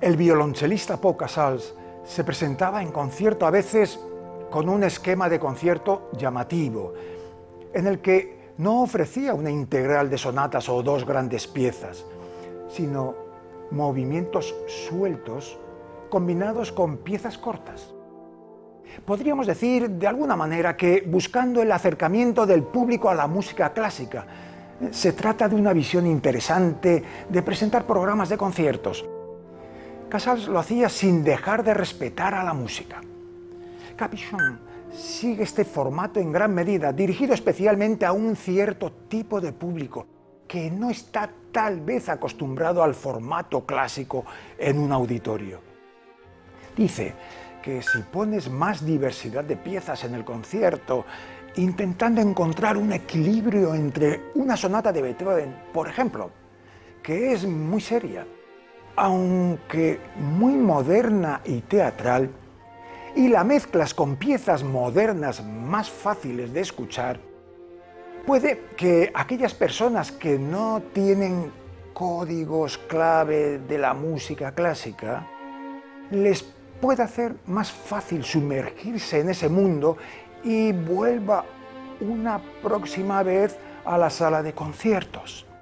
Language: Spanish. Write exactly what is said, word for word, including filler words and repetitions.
El violonchelista Pau Casals se presentaba en concierto a veces con un esquema de concierto llamativo, en el que no ofrecía una integral de sonatas o dos grandes piezas, sino movimientos sueltos combinados con piezas cortas. Podríamos decir, de alguna manera, que buscando el acercamiento del público a la música clásica, se trata de una visión interesante de presentar programas de conciertos. Casals lo hacía sin dejar de respetar a la música. Capichon sigue este formato en gran medida, dirigido especialmente a un cierto tipo de público que no está tal vez acostumbrado al formato clásico en un auditorio. Dice que si pones más diversidad de piezas en el concierto, intentando encontrar un equilibrio entre una sonata de Beethoven, por ejemplo, que es muy seria, aunque muy moderna y teatral, y la mezclas con piezas modernas más fáciles de escuchar, puede que aquellas personas que no tienen códigos clave de la música clásica les pueda hacer más fácil sumergirse en ese mundo y vuelva una próxima vez a la sala de conciertos.